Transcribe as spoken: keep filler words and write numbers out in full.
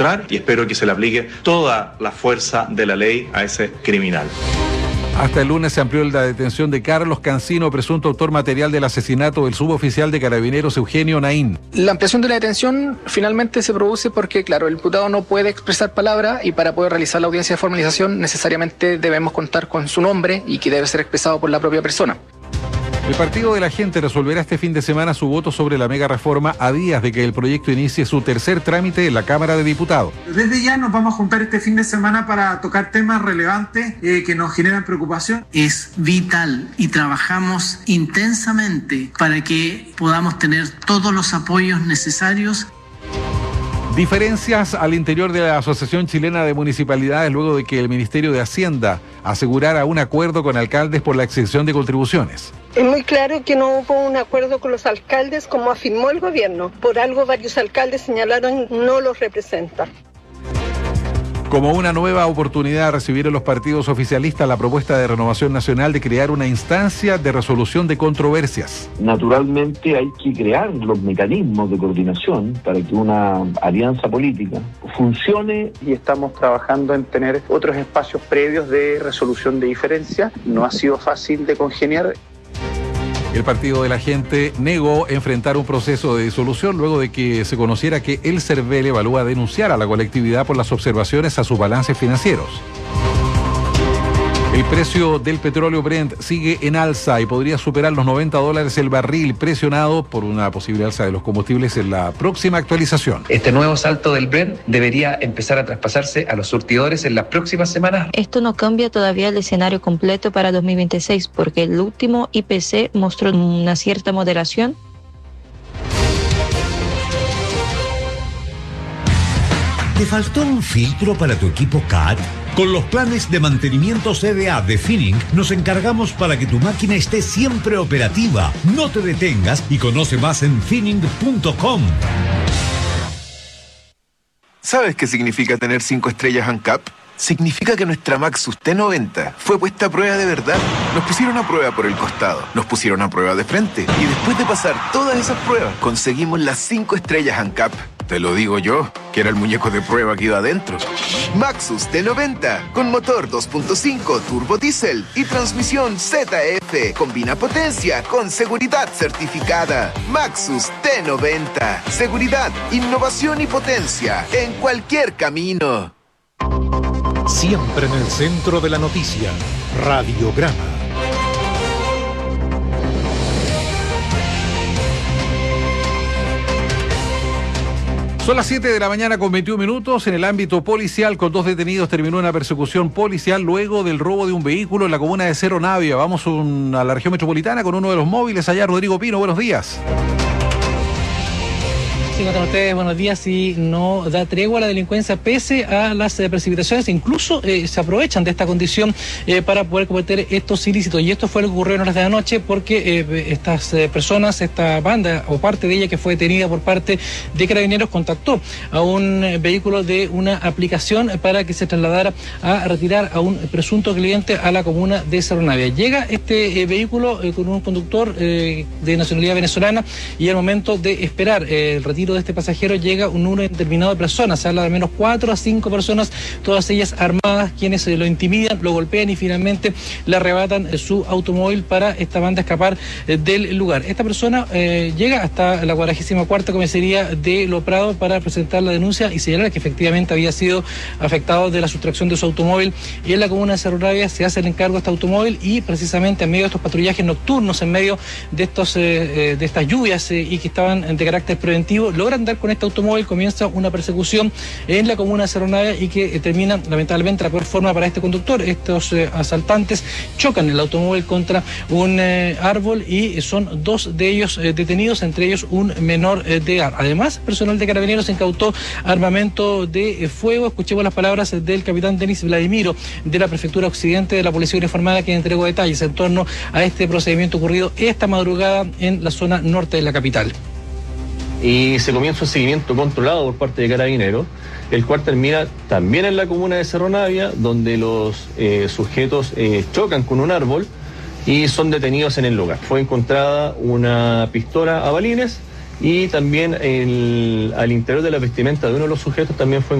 encontrar y espero que se le aplique toda la fuerza de la ley a ese criminal. Hasta el lunes se amplió la detención de Carlos Cancino, presunto autor material del asesinato del suboficial de Carabineros Eugenio Naín. La ampliación de la detención finalmente se produce porque, claro, el imputado no puede expresar palabra y para poder realizar la audiencia de formalización necesariamente debemos contar con su nombre y que debe ser expresado por la propia persona. El Partido de la Gente resolverá este fin de semana su voto sobre la mega reforma a días de que el proyecto inicie su tercer trámite en la Cámara de Diputados. Desde ya nos vamos a juntar este fin de semana para tocar temas relevantes eh, que nos generan preocupación. Es vital y trabajamos intensamente para que podamos tener todos los apoyos necesarios. Diferencias al interior de la Asociación Chilena de Municipalidades luego de que el Ministerio de Hacienda asegurara un acuerdo con alcaldes por la exención de contribuciones. Es muy claro que no hubo un acuerdo con los alcaldes como afirmó el gobierno. Por algo varios alcaldes señalaron no los representa. Como una nueva oportunidad recibieron los partidos oficialistas la propuesta de Renovación Nacional de crear una instancia de resolución de controversias. Naturalmente hay que crear los mecanismos de coordinación para que una alianza política funcione. Y estamos trabajando en tener otros espacios previos de resolución de diferencias. No ha sido fácil de congeniar. El Partido de la Gente negó enfrentar un proceso de disolución luego de que se conociera que el CERVEL evalúa denunciar a la colectividad por las observaciones a sus balances financieros. El precio del petróleo Brent sigue en alza y podría superar los noventa dólares el barril, presionado por una posible alza de los combustibles en la próxima actualización. Este nuevo salto del Brent debería empezar a traspasarse a los surtidores en las próximas semanas. Esto no cambia todavía el escenario completo para dos mil veintiséis porque el último I P C mostró una cierta moderación. ¿Te faltó un filtro para tu equipo C A T? Con los planes de mantenimiento C D A de Finning nos encargamos para que tu máquina esté siempre operativa. No te detengas y conoce más en finning punto com. ¿Sabes qué significa tener cinco estrellas ANCAP? Significa que nuestra Maxus T noventa fue puesta a prueba de verdad. Nos pusieron a prueba por el costado, nos pusieron a prueba de frente y después de pasar todas esas pruebas conseguimos las cinco estrellas ANCAP. Te lo digo yo, que era el muñeco de prueba que iba adentro. Maxus T noventa, con motor dos punto cinco turbo diésel y transmisión Z F. Combina potencia con seguridad certificada. Maxus T noventa. Seguridad, innovación y potencia en cualquier camino. Siempre en el centro de la noticia, Radiograma. Son las siete de la mañana con veintiún minutos. En el ámbito policial, con dos detenidos, terminó una persecución policial luego del robo de un vehículo en la comuna de Cerro Navia. Vamos un, a la región metropolitana con uno de los móviles allá, Rodrigo Pino. Buenos días. Con ustedes, buenos días. Y no da tregua a la delincuencia pese a las eh, precipitaciones, incluso eh, se aprovechan de esta condición eh, para poder cometer estos ilícitos, y esto fue lo que ocurrió en horas de la noche porque eh, estas eh, personas, esta banda o parte de ella que fue detenida por parte de Carabineros, contactó a un eh, vehículo de una aplicación para que se trasladara a retirar a un presunto cliente a la comuna de Cerro Navia. Llega este eh, vehículo eh, con un conductor eh, de nacionalidad venezolana, y al momento de esperar eh, el retiro de este pasajero llega un número determinado de personas. Se habla de al menos cuatro a cinco personas, todas ellas armadas, quienes eh, lo intimidan, lo golpean y finalmente le arrebatan eh, su automóvil para esta banda escapar eh, del lugar. Esta persona eh, llega hasta la cuadragésima cuarta comisaría de Lo Prado para presentar la denuncia y señalar que efectivamente había sido afectado de la sustracción de su automóvil, y en la comuna de Cerro Navia se hace el encargo de este automóvil, y precisamente en medio de estos patrullajes nocturnos, en medio de estos eh, eh, de estas lluvias eh, y que estaban de carácter preventivo, logran dar con este automóvil. Comienza una persecución en la comuna de Cerro Navia y que eh, termina lamentablemente la peor forma para este conductor. Estos eh, asaltantes chocan el automóvil contra un eh, árbol y son dos de ellos eh, detenidos, entre ellos un menor eh, de edad. Además, personal de Carabineros incautó armamento de eh, fuego. Escuchemos las palabras del capitán Denis Vladimiro de la Prefectura Occidente de la Policía Uniformada, que entregó detalles en torno a este procedimiento ocurrido esta madrugada en la zona norte de la capital. Y se comienza un seguimiento controlado por parte de Carabineros, el cual termina también en la comuna de Cerro Navia, donde los eh, sujetos eh, chocan con un árbol y son detenidos en el lugar. Fue encontrada una pistola a balines y también el, al interior de la vestimenta de uno de los sujetos también fue